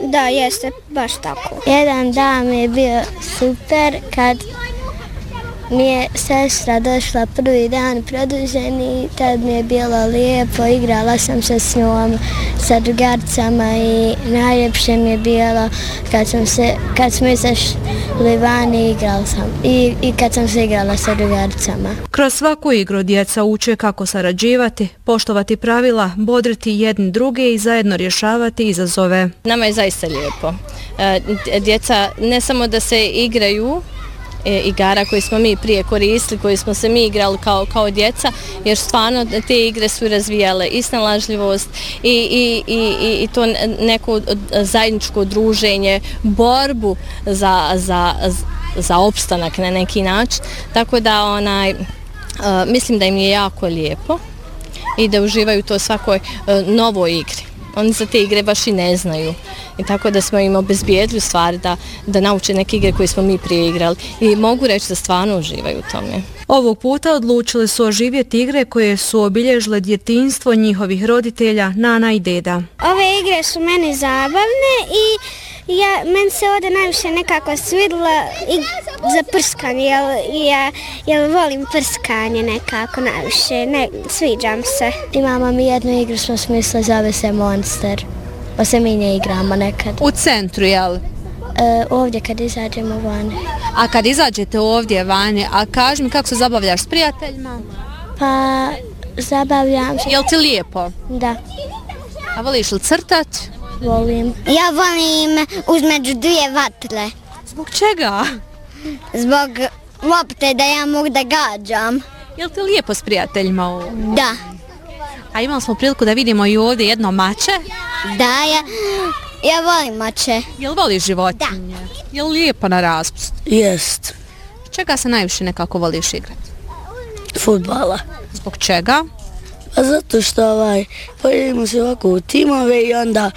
Da, jeste, baš tako. Jedan dan mi je bio super kad mi je sestra došla prvi dan produženi, tad mi je bilo lijepo, igrala sam se s njom, sa drugaricama i najljepše mi je bilo kad smo izašli van i igrala sam i kad sam se igrala sa drugaricama. Kroz svaku igru djeca uče kako sarađivati, poštovati pravila, bodriti jedni druge i zajedno rješavati izazove. Nama je zaista lijepo. Djeca ne samo da se igraju igara koje smo mi prije koristili, koje smo se mi igrali kao djeca, jer stvarno te igre su razvijale i snalažljivost i to neko zajedničko druženje, borbu za opstanak na neki način. Tako da mislim da im je jako lijepo i da uživaju to svakoj novoj igri. Oni za te igre baš i ne znaju. I tako da smo im obezbijedili stvari da nauče neke igre koje smo mi prije igrali. I mogu reći da stvarno uživaju u tome. Ovog puta odlučili su oživjeti igre koje su obilježile djetinjstvo njihovih roditelja, nana i deda. Ove igre su meni zabavne i meni se ovdje najviše nekako svidjela za prskanje, jer volim prskanje nekako najviše, sviđam se. Imamo mi jednu igru, smo smisli, zove se Monster, pa se mi nje igramo nekad. U centru, jel? Ovdje kad izađemo vane. A kad izađete ovdje vane, a kaži mi kako se zabavljaš s prijateljima? Pa zabavljam se. Jel ti lijepo? Da. A voliš li crtat? Volim. Ja volim uzmeđu dvije vatre. Zbog čega? Zbog lopte da ja mogu da gađam. Jel ti lijepo s prijateljima ovdje? Da. A imali smo priliku da vidimo i ovdje jedno mače? Da, ja volim mače. Jel voliš životinje? Da. Jel lijepo na raspust? Jest. Čega se najviše nekako voliš igrati? Fudbala. Zbog čega? Pa zato što pojavimo se ovako u timove i onda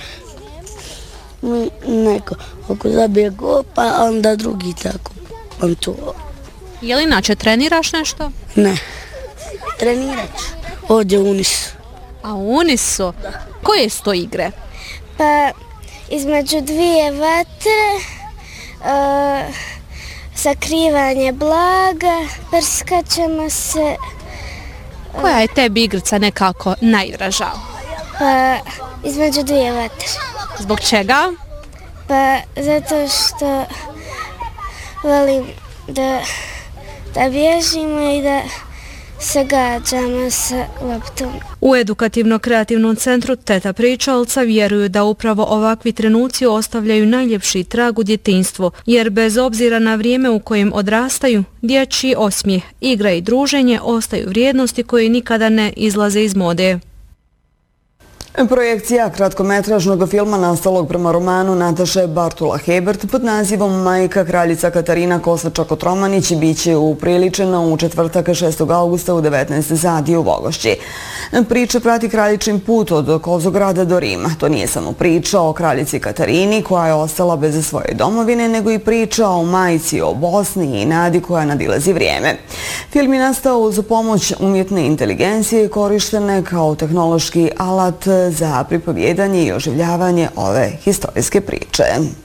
neko ako zabije gol, pa onda drugi tako. On to. Je li inače treniraš nešto? Ne. Trenirat ću. Ovdje u Unisu. A u Unisu? Da. Koje su to igre? Pa između dvije vatre, sakrivanje blaga, prskat ćemo se. Koja je tebi igrica nekako najdraža? Pa između dvije vatre. Zbog čega? Pa zato što volim da bježimo i da se gađamo sa loptom. U edukativno-kreativnom centru Teta Pričalca vjeruju da upravo ovakvi trenuci ostavljaju najljepši trag u djetinjstvu, jer bez obzira na vrijeme u kojem odrastaju, dječji osmijeh, igra i druženje ostaju vrijednosti koje nikada ne izlaze iz mode. Projekcija kratkometražnog filma nastalog prema romanu Nataše Bartula Hebert pod nazivom Majka kraljica Katarina Kosača-Kotromanić biće upriličena u četvrtak 6. augusta u 19 sati u Vogošći. Priča prati kraljičin put od Kozograda do Rima. To nije samo priča o kraljici Katarini koja je ostala bez svoje domovine, nego i priča o majci, o Bosni i nadi koja nadilazi vrijeme. Film je nastao uz pomoć umjetne inteligencije i korištene kao tehnološki alat za pripovjedanje i oživljavanje ove historijske priče.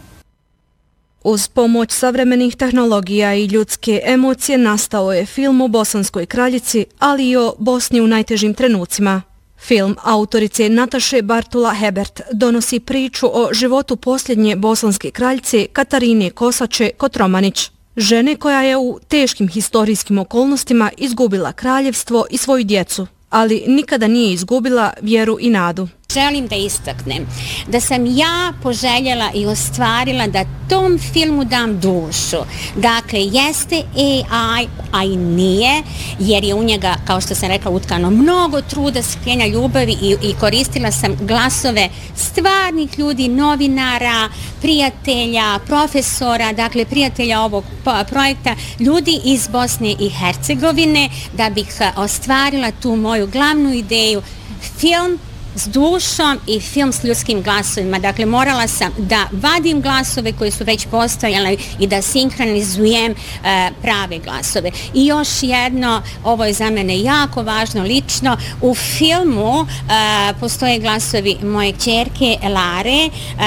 Uz pomoć savremenih tehnologija i ljudske emocije nastao je film o bosanskoj kraljici, ali i o Bosni u najtežim trenucima. Film autorice Nataše Bartula Hebert donosi priču o životu posljednje bosanske kraljice Katarine Kosače-Kotromanić, žene koja je u teškim historijskim okolnostima izgubila kraljevstvo i svoju djecu, ali nikada nije izgubila vjeru i nadu. Želim da istaknem da sam ja poželjela i ostvarila da tom filmu dam dušu. Dakle, jeste AI, a i nije, jer je u njega, kao što sam rekla, utkano mnogo truda, strpljenja, ljubavi i koristila sam glasove stvarnih ljudi, novinara, prijatelja, profesora, dakle prijatelja ovog projekta, ljudi iz Bosne i Hercegovine, da bih ostvarila tu moju glavnu ideju, film s dušom i film s ljudskim glasovima. Dakle, morala sam da vadim glasove koji su već postojali i da sinhronizujem prave glasove. I još jedno, ovo je za mene jako važno lično, u filmu postoje glasovi moje kćerke Lare,